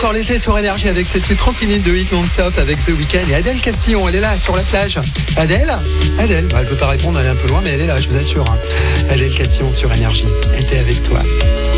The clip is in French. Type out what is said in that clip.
encore l'été sur Énergie avec cette 30 minutes de hit non-stop avec The Weeknd et Adèle Castillon. Elle est là sur la plage. Adèle, elle peut pas répondre, elle est un peu loin, mais elle est là, je vous assure. Adèle Castillon sur Énergie était avec toi.